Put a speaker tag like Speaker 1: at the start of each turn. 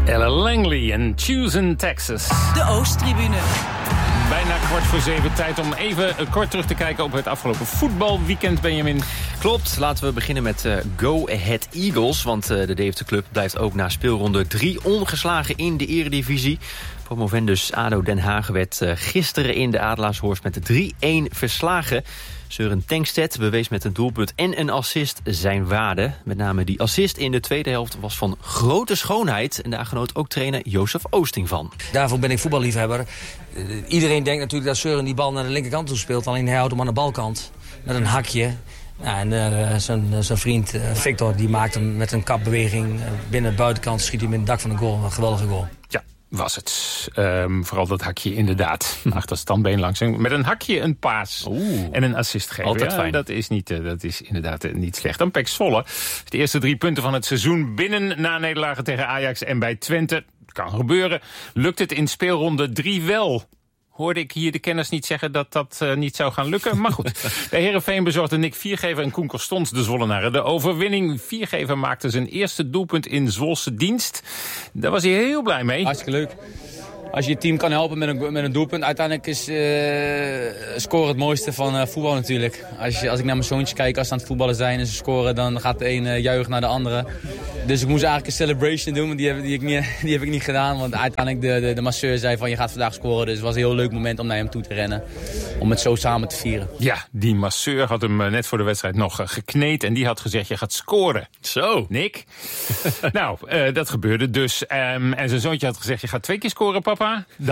Speaker 1: Ella Langley en Choosing Texas.
Speaker 2: De Oosttribune.
Speaker 1: Bijna 6:45, tijd om even kort terug te kijken op het afgelopen voetbalweekend, Benjamin.
Speaker 3: Klopt, laten we beginnen met Go Ahead Eagles. Want de Deventer Club blijft ook na speelronde 3 ongeslagen in de eredivisie. Promovendus ADO Den Haag werd gisteren in de Adelaarshorst met 3-1 verslagen. Søren Tengstedt bewees met een doelpunt en een assist zijn waarde. Met name die assist in de tweede helft was van grote schoonheid. En daar genoot ook trainer Jozef Oosting van.
Speaker 4: Daarvoor ben ik voetballiefhebber. Iedereen denkt natuurlijk dat Søren die bal naar de linkerkant toe speelt. Alleen hij houdt hem aan de balkant. Met een hakje. Ja, en zijn vriend Victor die maakt hem met een kapbeweging. Binnen de buitenkant schiet hij hem in het dak van de goal. Een geweldige goal.
Speaker 1: Ja, was het. Vooral dat hakje inderdaad. Achter het standbeen langs. Met een hakje een paas. En een assist geven.
Speaker 3: Altijd fijn.
Speaker 1: Dat is inderdaad niet slecht. Dan PEC Zwolle. De eerste 3 punten van het seizoen binnen na nederlagen tegen Ajax en bij Twente. Kan gebeuren. Lukt het in speelronde 3 wel? Hoorde ik hier de kenners niet zeggen dat dat niet zou gaan lukken. Maar goed, bij Heerenveen bezorgde Nick Viergever en Koen Costons de Zwollenaren de overwinning. Viergever maakte zijn eerste doelpunt in Zwolse dienst. Daar was hij heel blij mee.
Speaker 5: Hartstikke leuk. Als je je team kan helpen met een doelpunt. Uiteindelijk is scoren het mooiste van voetbal natuurlijk. Als ik naar mijn zoontje kijk, als ze aan het voetballen zijn en ze scoren, dan gaat de een juichen naar de andere. Dus ik moest eigenlijk een celebration doen, maar die heb ik niet gedaan. Want uiteindelijk de masseur zei van je gaat vandaag scoren. Dus het was een heel leuk moment om naar hem toe te rennen. Om het zo samen te vieren.
Speaker 1: Ja, die masseur had hem net voor de wedstrijd nog gekneed. En die had gezegd je gaat scoren.
Speaker 3: Zo.
Speaker 1: Nick? Nou, dat gebeurde dus. En zijn zoontje had gezegd je gaat 2 keer scoren, papa.